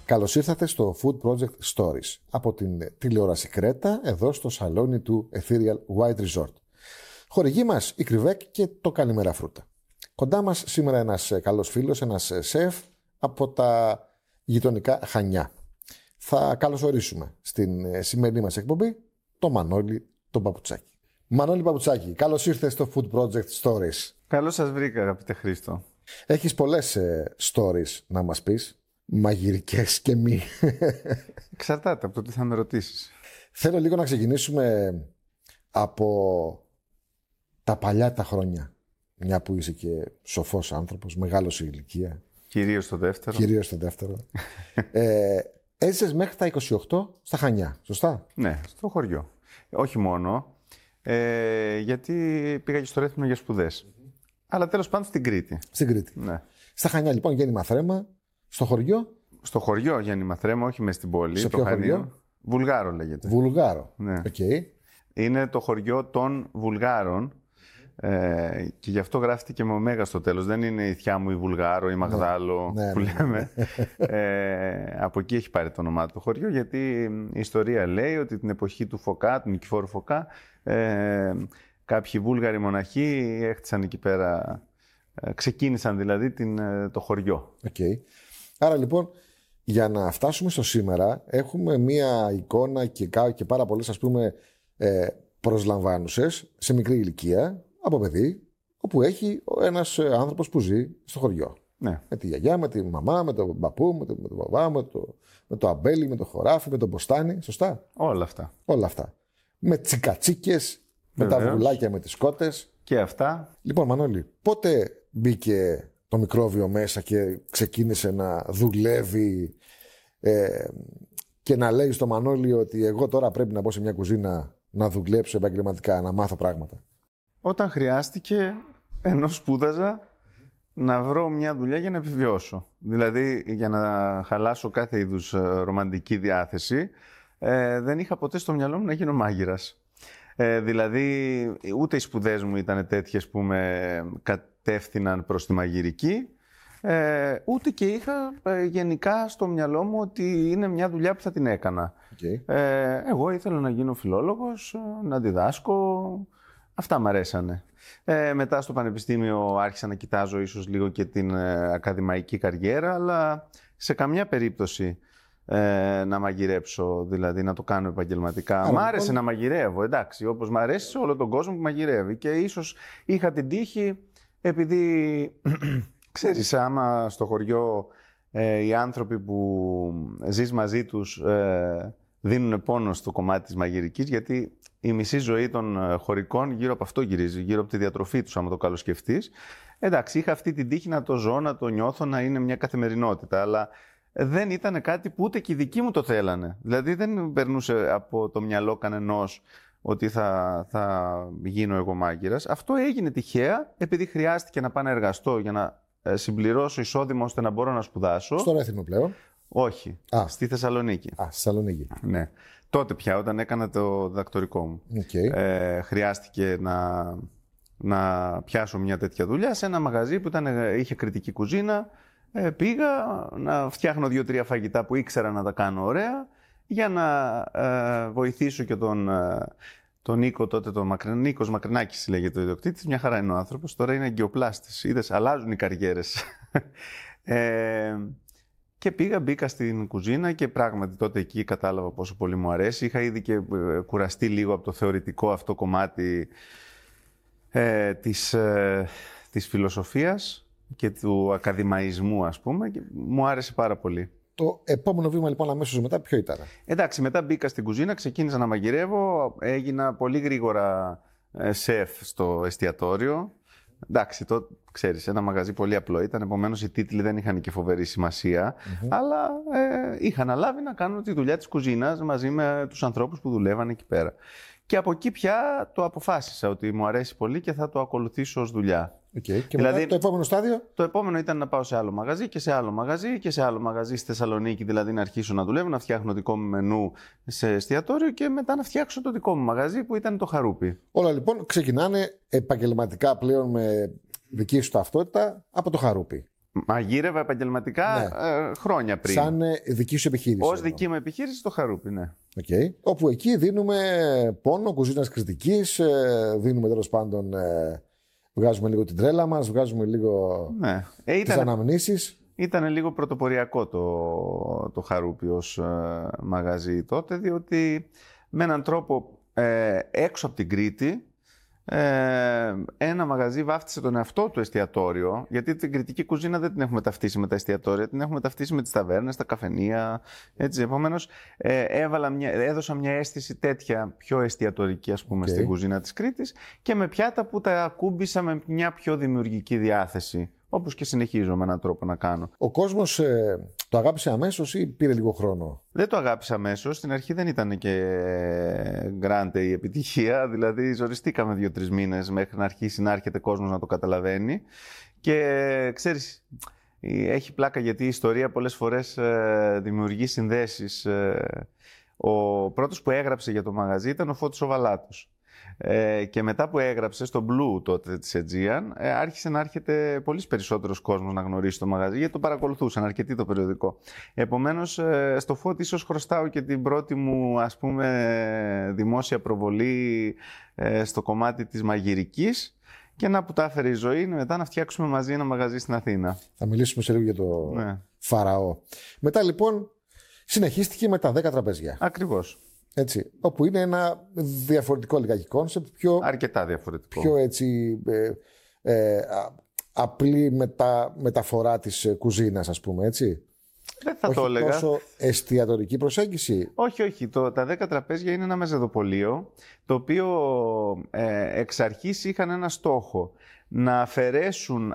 Καλώς ήρθατε στο Food Project Stories από την τηλεόραση Κρέτα, εδώ στο σαλόνι του Ethereal White Resort. Χορηγοί μας η Κρυβέκ και το Καλημέρα Φρούτα. Κοντά μας σήμερα ένας καλός φίλος, ένας σεφ από τα γειτονικά Χανιά. Θα καλωσορίσουμε στην σημερινή μας εκπομπή το Μανώλη τον Παπουτσάκη. Μανώλη Παπουτσάκη, καλώς ήρθες στο Food Project Stories. Καλώς σας βρήκα, αγαπητέ Χρήστο. Έχεις πολλές stories να μας πεις, μαγειρικές και μη. Εξαρτάται από το τι θα με ρωτήσεις. Θέλω λίγο να ξεκινήσουμε από τα παλιά τα χρόνια. Μια που είσαι και σοφός άνθρωπος, μεγάλος σε ηλικία. Κυρίως στο δεύτερο. Κυρίως στο δεύτερο. Έζησες μέχρι τα 28 στα Χανιά, σωστά? Ναι, στο χωριό. Όχι μόνο, γιατί πήγα και στο Ρέθυμνο για σπουδές. Αλλά τέλος πάντων στην Κρήτη. Στην Κρήτη. Ναι. Στα Χανιά λοιπόν γέννημα θρέμα, στο χωριό. Στο χωριό γέννημα θρέμα, όχι μες στην πόλη. Σε ποιο χωριό? Βουλγάρο λέγεται. Βουλγάρο. Ναι. Okay. Είναι το χωριό των Βουλγάρων. Και γι' αυτό γράφτηκε με ωμέγα στο τέλος. Δεν είναι η θιά μου η Βουλγάρο, η Μαγδάλο που λέμε. Από εκεί έχει πάρει το όνομά του το χωριό, γιατί η ιστορία λέει ότι την εποχή του Φωκά, του Νικηφόρου Φωκά, κάποιοι Βούλγαροι μοναχοί έχτισαν εκεί πέρα, ξεκίνησαν δηλαδή το χωριό. Okay. Άρα λοιπόν, για να φτάσουμε στο σήμερα, έχουμε μία εικόνα και πάρα πολλές, ας πούμε, προσλαμβάνουσες σε μικρή ηλικία από παιδί, όπου έχει ένας άνθρωπος που ζει στο χωριό. Ναι. Με τη γιαγιά, με τη μαμά, με τον παππού, με τον μπαμπά, με το αμπέλι, με το χωράφι, με τον μποστάνι. Σωστά. Όλα αυτά. Όλα αυτά. Με τσικατσίκες, με τα βουλάκια, με τις κότες. Και αυτά. Λοιπόν, Μανώλη, πότε μπήκε το μικρόβιο μέσα και ξεκίνησε να δουλεύει και να λέει στο Μανώλη ότι εγώ τώρα πρέπει να μπω σε μια κουζίνα να δουλέψω επαγγελματικά, να μάθω πράγματα? Όταν χρειάστηκε, ενώ σπούδαζα, να βρω μια δουλειά για να επιβιώσω. Δηλαδή, για να χαλάσω κάθε είδους ρομαντική διάθεση, δεν είχα ποτέ στο μυαλό μου να γίνω μάγειρας. Δηλαδή, ούτε οι σπουδές μου ήταν τέτοιες που με κατεύθυναν προς τη μαγειρική, ούτε και είχα γενικά στο μυαλό μου ότι είναι μια δουλειά που θα την έκανα. Okay. Εγώ ήθελα να γίνω φιλόλογος, να διδάσκω. Αυτά μ' αρέσανε. Μετά στο πανεπιστήμιο άρχισα να κοιτάζω ίσως λίγο και την ακαδημαϊκή καριέρα, αλλά σε καμιά περίπτωση να μαγειρέψω, δηλαδή να το κάνω επαγγελματικά. Μ' άρεσε να μαγειρεύω, εντάξει, όπως μ' αρέσει σε όλο τον κόσμο που μαγειρεύει. Και ίσως είχα την τύχη, επειδή ξέρεις, άμα στο χωριό οι άνθρωποι που ζεις μαζί τους δίνουν πόνο στο κομμάτι της μαγειρικής, γιατί η μισή ζωή των χωρικών γύρω από αυτό γυρίζει, γύρω από τη διατροφή τους, άμα το καλοσκεφτείς. Εντάξει, είχα αυτή την τύχη να το ζω, να το νιώθω, να είναι μια καθημερινότητα, αλλά δεν ήταν κάτι που ούτε και οι δικοί μου το θέλανε. Δηλαδή δεν περνούσε από το μυαλό κανενός ότι θα γίνω εγώ μάγειρας. Αυτό έγινε τυχαία, επειδή χρειάστηκε να πάω να εργαστώ για να συμπληρώσω εισόδημα ώστε να μπορώ να σπουδάσω. Στο Ρέθυμνο πλέον? Όχι, στη Θεσσαλονίκη. Στη Θεσσαλονίκη. Ναι. Τότε πια, όταν έκανα το διδακτορικό μου. Okay. Χρειάστηκε να πιάσω μια τέτοια δουλειά σε ένα μαγαζί που είχε κριτική κουζίνα. Πήγα να φτιάχνω 2-3 φαγητά που ήξερα να τα κάνω ωραία, για να βοηθήσω και τον Νίκο τότε, Νίκος Μακρινάκης λέγεται ο ιδιοκτήτης. Μια χαρά είναι ο άνθρωπος, τώρα είναι εγκαιοπλάστης. Είδες, αλλάζουν οι καριέρες. Και μπήκα στην κουζίνα και πράγματι τότε εκεί κατάλαβα πόσο πολύ μου αρέσει. Είχα ήδη και κουραστεί λίγο από το θεωρητικό αυτό κομμάτι της φιλοσοφίας και του ακαδημαϊσμού, ας πούμε, και μου άρεσε πάρα πολύ. Το επόμενο βήμα λοιπόν αμέσως μετά ποιο ήταν? Εντάξει, μετά μπήκα στην κουζίνα, ξεκίνησα να μαγειρεύω, έγινα πολύ γρήγορα σεφ στο εστιατόριο. Εντάξει, το ξέρεις, ένα μαγαζί πολύ απλό ήταν, επομένως οι τίτλοι δεν είχαν και φοβερή σημασία, αλλά είχα αναλάβει να κάνω τη δουλειά της κουζίνας μαζί με τους ανθρώπους που δουλεύαν εκεί πέρα. Και από εκεί πια το αποφάσισα ότι μου αρέσει πολύ και θα το ακολουθήσω ως δουλειά. Okay. Και δηλαδή, μετά το επόμενο στάδιο? Το επόμενο ήταν να πάω σε άλλο μαγαζί και σε άλλο μαγαζί και σε άλλο μαγαζί στη Θεσσαλονίκη, δηλαδή να αρχίσω να δουλεύω, να φτιάχνω δικό μου μενού σε εστιατόριο και μετά να φτιάξω το δικό μου μαγαζί που ήταν το Χαρούπι. Όλα λοιπόν ξεκινάνε επαγγελματικά πλέον με δική σου ταυτότητα από το Χαρούπι. Μαγείρευα επαγγελματικά χρόνια πριν. Σαν δική σου επιχείρηση. Ως δική μου επιχείρηση στο Χαρούπι, ναι. Okay. Όπου εκεί δίνουμε πόνο κουζίνας κριτικής, δίνουμε τέλος πάντων, βγάζουμε λίγο την τρέλα μας, βγάζουμε λίγο τις αναμνήσεις. Ήταν λίγο πρωτοποριακό το Χαρούπι ως μαγαζί τότε, διότι με έναν τρόπο έξω από την Κρήτη ένα μαγαζί βάφτισε τον εαυτό του εστιατόριο, γιατί την κριτική κουζίνα δεν την έχουμε ταυτίσει με τα εστιατόρια, την έχουμε ταυτίσει με τις ταβέρνες, τα καφενεία, έτσι. Επομένως έδωσα μια αίσθηση τέτοια πιο εστιατορική, ας πούμε, στην κουζίνα της Κρήτης, και με πιάτα που τα ακούμπησα με μια πιο δημιουργική διάθεση, όπως και συνεχίζω με έναν τρόπο να κάνω. Ο κόσμος το αγάπησε αμέσως ή πήρε λίγο χρόνο? Δεν το αγάπησε αμέσως. Στην αρχή δεν ήταν και γκράντε η επιτυχία. Δηλαδή, ζοριστήκαμε 2-3 μήνες μέχρι να αρχίσει να έρχεται κόσμος να το καταλαβαίνει. Και ξέρεις, έχει πλάκα γιατί η ιστορία πολλές φορές δημιουργεί συνδέσεις. Ο πρώτος που έγραψε για το μαγαζί ήταν ο Φώτης ο Βαλάτος. Και μετά που έγραψε στο Blue τότε της Aegean, άρχισε να έρχεται πολύ περισσότερος κόσμος να γνωρίσει το μαγαζί, γιατί το παρακολουθούσαν αρκετοί το περιοδικό. Επομένως, στο Φώτη ίσως χρωστάω και την πρώτη μου, ας πούμε, δημόσια προβολή στο κομμάτι της μαγειρικής, και να που τα έφερε η ζωή είναι μετά να φτιάξουμε μαζί ένα μαγαζί στην Αθήνα. Θα μιλήσουμε σε λίγο για το Φαραώ. Μετά λοιπόν συνεχίστηκε με τα 10 τραπέζια. Ακριβώς. Έτσι, όπου είναι ένα διαφορετικό λιγάκι κόνσεπτ, αρκετά διαφορετικό. Πιο έτσι απλή μεταφορά της κουζίνας, ας πούμε, έτσι. Δεν θα το έλεγα. Τόσο εστιατορική προσέγγιση. Όχι. Τα 10 τραπέζια είναι ένα μεζεδοπωλείο, το οποίο εξ αρχής είχαν ένα στόχο. Να αφαιρέσουν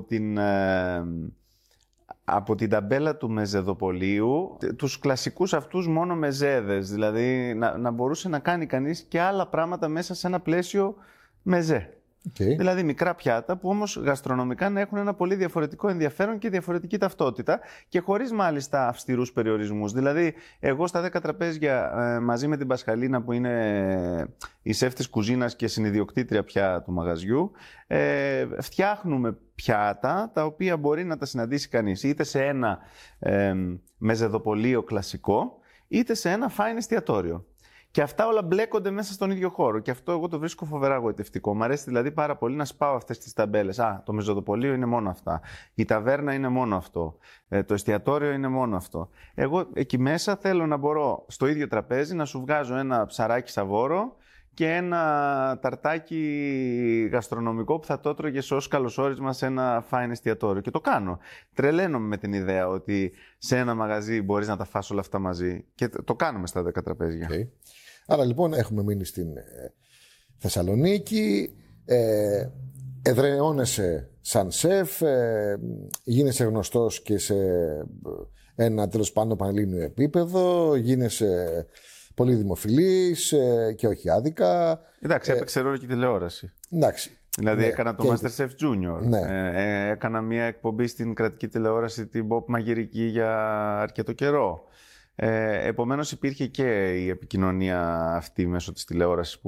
από την ταμπέλα του μεζεδοπωλείου τους κλασικούς αυτούς μόνο μεζέδες. Δηλαδή να μπορούσε να κάνει κανείς και άλλα πράγματα μέσα σε ένα πλαίσιο μεζέ. Δηλαδή μικρά πιάτα που όμως γαστρονομικά να έχουν ένα πολύ διαφορετικό ενδιαφέρον και διαφορετική ταυτότητα, και χωρίς μάλιστα αυστηρούς περιορισμούς. Δηλαδή εγώ στα 10 τραπέζια μαζί με την Πασχαλίνα, που είναι η σεφ της κουζίνας και συνιδιοκτήτρια πια του μαγαζιού, φτιάχνουμε πιάτα τα οποία μπορεί να τα συναντήσει κανείς είτε σε ένα μεζεδοπωλείο κλασικό, είτε σε ένα fine εστιατόριο. Και αυτά όλα μπλέκονται μέσα στον ίδιο χώρο. Και αυτό εγώ το βρίσκω φοβερά γοητευτικό. Μ' αρέσει δηλαδή πάρα πολύ να σπάω αυτές τις ταμπέλες. Το μεζοδοπωλείο είναι μόνο αυτά. Η ταβέρνα είναι μόνο αυτό. Το εστιατόριο είναι μόνο αυτό. Εγώ εκεί μέσα θέλω να μπορώ στο ίδιο τραπέζι να σου βγάζω ένα ψαράκι σαβόρο και ένα ταρτάκι γαστρονομικό που θα το έτρωγες ως καλωσόρισμα σε ένα fine εστιατόριο. Και το κάνω. Τρελαίνομαι με την ιδέα ότι σε ένα μαγαζί μπορείς να τα φας όλα αυτά μαζί. Και το κάνουμε στα 10 τραπέζια. Άρα λοιπόν έχουμε μείνει στην Θεσσαλονίκη, εδραιώνεσαι σαν σεφ, γίνεσαι γνωστός και σε ένα τέλος πάντων πανελλήνιο επίπεδο, γίνεσαι πολύ δημοφιλής και όχι άδικα. Εντάξει, έπαιξε ρόλο και τηλεόραση. Εντάξει. Δηλαδή έκανα το Masterchef Junior. Έκανα μια εκπομπή στην κρατική τηλεόραση, την Pop Μαγειρική, για αρκετό καιρό. Επομένως υπήρχε και η επικοινωνία αυτή μέσω της τηλεόρασης